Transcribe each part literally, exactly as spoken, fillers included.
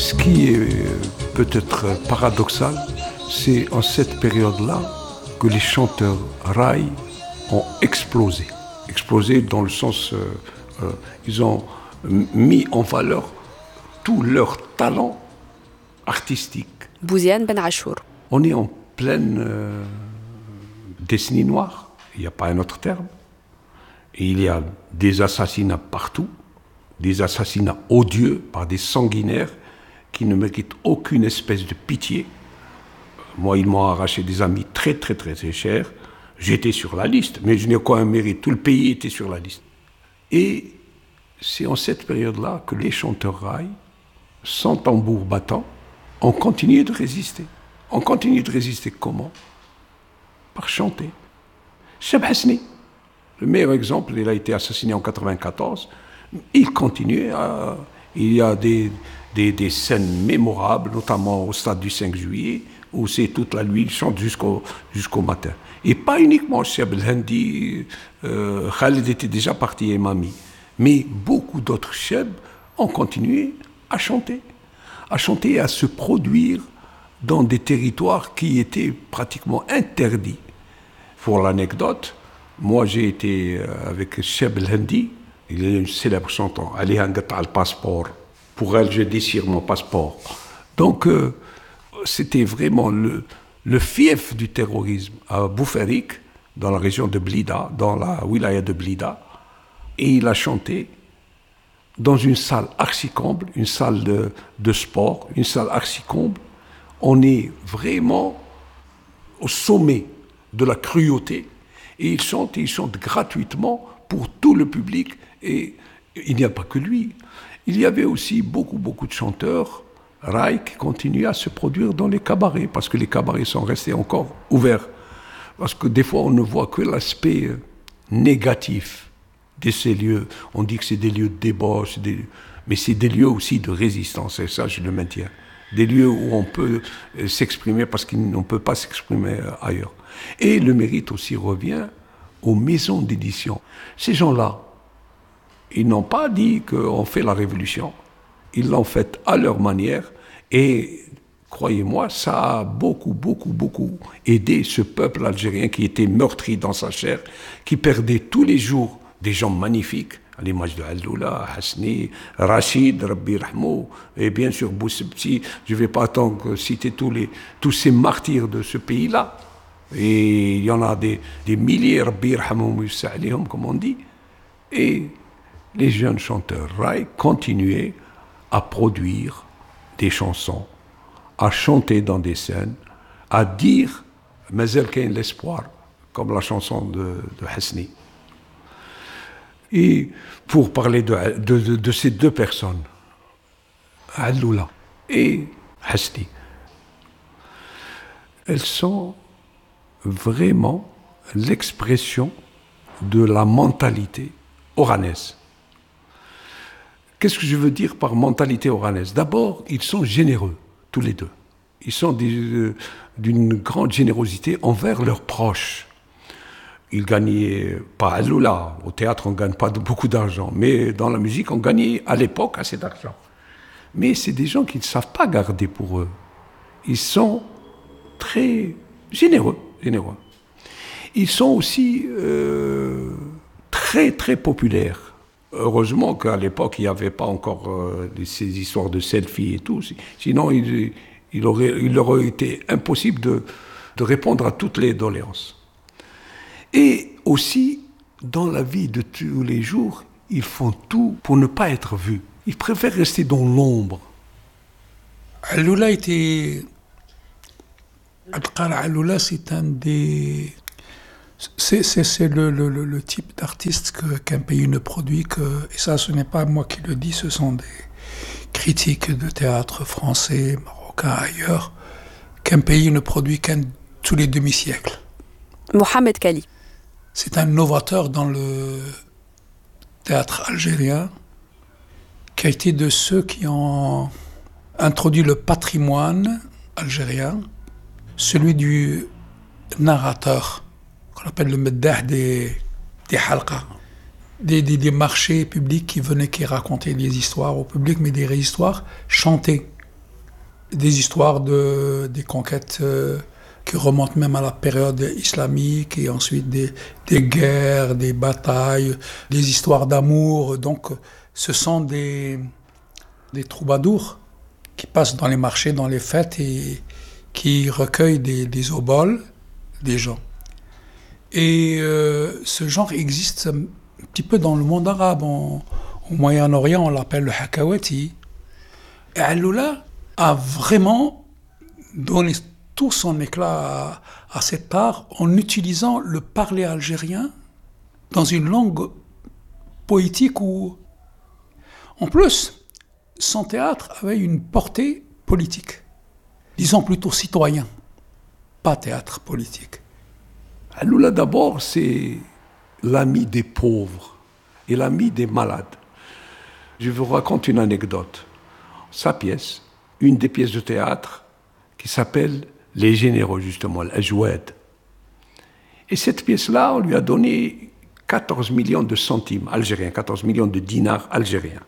Ce qui est peut-être paradoxal, c'est en cette période-là que les chanteurs raï ont explosé. Explosé dans le sens, euh, euh, ils ont mis en valeur tout leur talent artistique. Bouziane Ben Achour. On est en pleine euh, décennie noire, il n'y a pas un autre terme. Et il y a des assassinats partout, des assassinats odieux par des sanguinaires qui ne méritent aucune espèce de pitié. Moi, ils m'ont arraché des amis très, très, très, très chers. J'étais sur la liste, mais je n'ai aucun mérite. Tout le pays était sur la liste. Et c'est en cette période-là que les chanteurs raï, sans tambour battant, ont continué de résister. On continue de résister comment? Par chanter. Cheb Hasni, le meilleur exemple, il a été assassiné en quatre-vingt-quatorze. Il continue à... Il y a des, des, des scènes mémorables, notamment au stade du cinq juillet, où c'est toute la nuit, il chante jusqu'au, jusqu'au matin. Et pas uniquement Cheb El-Hendi, euh, Khalid était déjà parti et Mami, mais beaucoup d'autres Cheb ont continué à chanter, à chanter et à se produire dans des territoires qui étaient pratiquement interdits. Pour l'anecdote, moi j'ai été avec Cheb El-Hendi, il est une célèbre chantant, Ali Hangata le passeport. Pour elle, je déchire mon passeport. Donc, euh, c'était vraiment le, le fief du terrorisme à Boufarik, dans la région de Blida, dans la wilaya de Blida. Et il a chanté dans une salle archi-comble, une salle de, de sport, une salle archi-comble. On est vraiment au sommet de la cruauté. Et il chante, et il chante gratuitement pour tout le public. Et il n'y a pas que lui. Il y avait aussi beaucoup, beaucoup de chanteurs raï qui continuaient à se produire dans les cabarets, parce que les cabarets sont restés encore ouverts. Parce que des fois, on ne voit que l'aspect négatif de ces lieux. On dit que c'est des lieux de débauche, des... mais c'est des lieux aussi de résistance, et ça, je le maintiens. Des lieux où on peut s'exprimer parce qu'on ne peut pas s'exprimer ailleurs. Et le mérite aussi revient aux maisons d'édition. Ces gens-là, ils n'ont pas dit qu'on fait la révolution. Ils l'ont faite à leur manière. Et croyez-moi, ça a beaucoup, beaucoup, beaucoup aidé ce peuple algérien qui était meurtri dans sa chair, qui perdait tous les jours des gens magnifiques, à l'image de Alloula, Hasni, Rachid, Rabbi Rahmou, et bien sûr Boussebti. Je ne vais pas attendre citer tous, les, tous ces martyrs de ce pays-là. Et il y en a des, des milliers, Rabbi Rahmou, comme on dit. Et les jeunes chanteurs raï continuaient à produire des chansons, à chanter dans des scènes, à dire « Mazel Kain l'espoir », comme la chanson de, de Hasni. Et pour parler de, de, de, de ces deux personnes, Alloula et Hasni, elles sont vraiment l'expression de la mentalité oranaise. Qu'est-ce que je veux dire par mentalité oranaise? D'abord, ils sont généreux, tous les deux. Ils sont des, euh, d'une grande générosité envers leurs proches. Ils gagnaient, pas à Lula, au théâtre on ne gagne pas de, beaucoup d'argent, mais dans la musique on gagnait à l'époque assez d'argent. Mais c'est des gens qui ne savent pas garder pour eux. Ils sont très généreux, généreux. Ils sont aussi euh, très très populaires. Heureusement qu'à l'époque, il n'y avait pas encore euh, ces histoires de selfies et tout. Sinon, il, il, aurait, il aurait été impossible de, de répondre à toutes les doléances. Et aussi, dans la vie de tous les jours, ils font tout pour ne pas être vus. Ils préfèrent rester dans l'ombre. Alloula était... Abdelkader Alloula, c'est un des... C'est, c'est, c'est le, le, le type d'artiste que, qu'un pays ne produit que, et ça ce n'est pas moi qui le dis, ce sont des critiques de théâtre français, marocain, ailleurs, qu'un pays ne produit qu'un tous les demi-siècles. Mohamed Kali. C'est un novateur dans le théâtre algérien qui a été de ceux qui ont introduit le patrimoine algérien, celui du narrateur, qu'on appelle le meddah des, des halqa, des, des, des marchés publics qui venaient, qui racontaient des histoires au public, mais des histoires chantées. des histoires de, des conquêtes euh, qui remontent même à la période islamique, et ensuite des, des guerres, des batailles, des histoires d'amour. Donc ce sont des, des troubadours qui passent dans les marchés, dans les fêtes, et qui recueillent des, des oboles des gens. Et euh, ce genre existe un petit peu dans le monde arabe. En, au Moyen-Orient, on l'appelle le hakawati. Et Alloula a vraiment donné tout son éclat à, à cet art en utilisant le parler algérien dans une langue poétique où, en plus, son théâtre avait une portée politique, disons plutôt citoyen, pas théâtre politique. Alloula, d'abord, c'est l'ami des pauvres et l'ami des malades. Je vous raconte une anecdote. Sa pièce, une des pièces de théâtre, qui s'appelle Les Généraux, justement, l'Ajouad. Et cette pièce-là, on lui a donné quatorze millions de centimes algériens, quatorze millions de dinars algériens.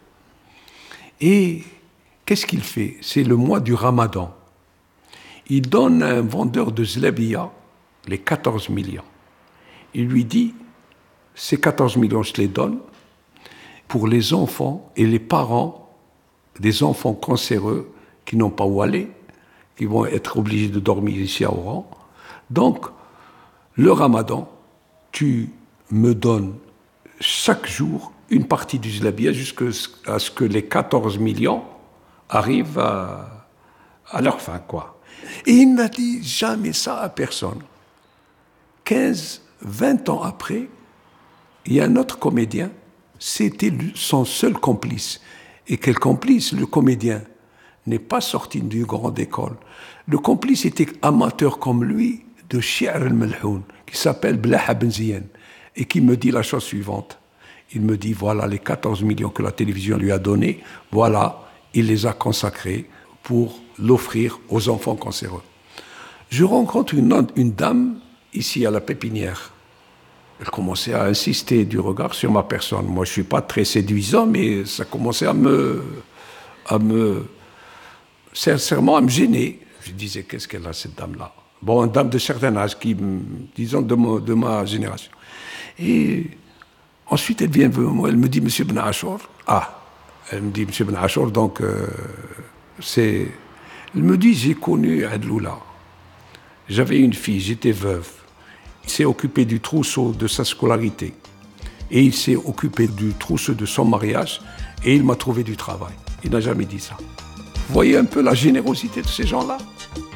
Et qu'est-ce qu'il fait? C'est le mois du Ramadan. Il donne à un vendeur de zlabia les quatorze millions. Il lui dit, ces quatorze millions, je les donne pour les enfants et les parents des enfants cancéreux qui n'ont pas où aller, qui vont être obligés de dormir ici à Oran. Donc, le Ramadan, tu me donnes chaque jour une partie du zlabia jusqu'à ce que les quatorze millions arrivent à, à leur fin, quoi. Et il n'a dit jamais ça à personne. quinze, vingt ans après, il y a un autre comédien, c'était son seul complice. Et quel complice? Le comédien n'est pas sorti d'une grande école. Le complice était amateur comme lui de Shi'r al-Malhoun, qui s'appelle Blaha Ben Ziyen, et qui me dit la chose suivante. Il me dit, voilà les quatorze millions que la télévision lui a donnés, voilà, il les a consacrés pour l'offrir aux enfants cancéreux. Je rencontre une, une dame ici à la Pépinière. Elle commençait à insister du regard sur ma personne. Moi, je ne suis pas très séduisant, mais ça commençait à me, à me, sincèrement, à me gêner. Je disais, qu'est-ce qu'elle a, cette dame-là? Bon, une dame de certain âge, qui, disons, de, mo, de ma génération. Et ensuite, elle vient vers moi, elle me dit, Monsieur Ben Achour. Ah, elle me dit, Monsieur Ben Achour, donc, euh, c'est... Elle me dit, j'ai connu Adloula. J'avais une fille, j'étais veuve. Il s'est occupé du trousseau de sa scolarité. Et il s'est occupé du trousseau de son mariage. Et il m'a trouvé du travail. Il n'a jamais dit ça. Vous voyez un peu la générosité de ces gens-là?